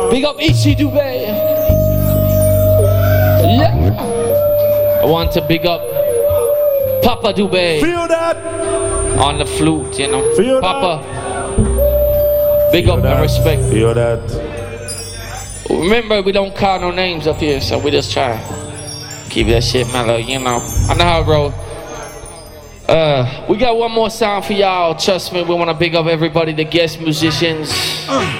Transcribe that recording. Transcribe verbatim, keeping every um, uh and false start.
Big up Ichi Dubé. Yeah. I want to big up Papa Dubé. Feel that? On the flute, you know. Feel Papa. That? Big Feel up that? and respect. Feel that? Remember, we don't call no names up here, so we just try keep that shit mellow, you know. I know how it roll. Uh, we got one more song for y'all. Trust me, we want to big up everybody, the guest musicians.